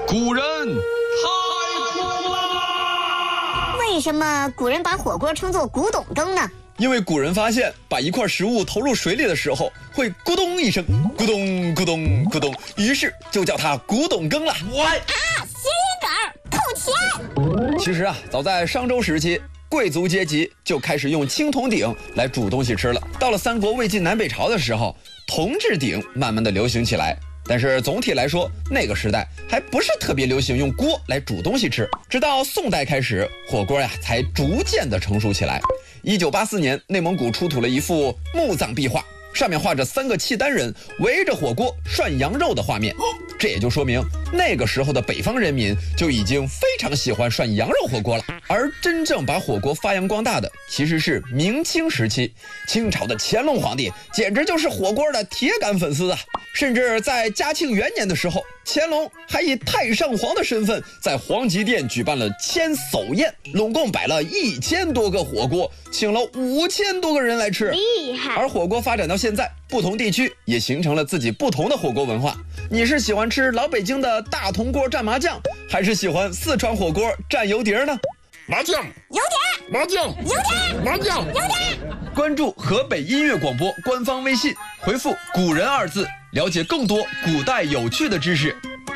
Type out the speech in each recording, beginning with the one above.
古人太酷了！ 为什么古人把火锅称作古董羹呢？ 因为古人发现，把一块食物投入水里的时候，会咕咚一声，咕咚咕咚咕咚，于是就叫它古董羹了。 谐音梗，扣钱。 其实啊，早在商周时期，贵族阶级就开始用青铜鼎来煮东西吃了。到了三国、魏晋南北朝的时候，铜制鼎慢慢的流行起来。但是总体来说，那个时代还不是特别流行用锅来煮东西吃。直到宋代开始，火锅呀才逐渐的成熟起来。1984年，内蒙古出土了一幅墓葬壁画，上面画着3个契丹人围着火锅涮羊肉的画面。这也就说明那个时候的北方人民就已经非常喜欢涮羊肉火锅了。而真正把火锅发扬光大的其实是明清时期，清朝的乾隆皇帝简直就是火锅的铁杆粉丝啊！甚至在嘉庆元年的时候，乾隆还以太上皇的身份在皇极殿举办了千叟宴，拢共摆了1000多个火锅，请了5000多个人来吃， 厉害！ 而火锅发展到现在，不同地区也形成了自己不同的火锅文化。你是喜欢吃老北京的大铜锅蘸麻酱，还是喜欢四川火锅蘸油碟呢？ 麻酱， 有点， 麻酱， 有点， 麻酱， 有点。 关注河北音乐广播官方微信，回复“古人”2字，了解更多古代有趣的知识。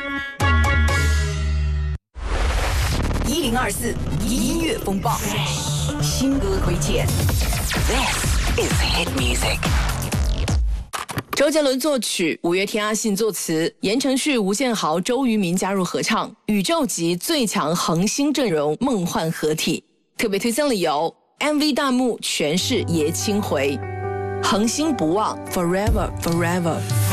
1024音乐风暴，新歌推荐。This is hit music。 周杰伦作曲，五月天阿信作词，言承旭、吴建豪、周渝民加入合唱，宇宙级最强恒星阵容梦幻合体。特别推荐理由 ：MV 弹幕全是爷青回，恒星不忘 ，Forever Forever。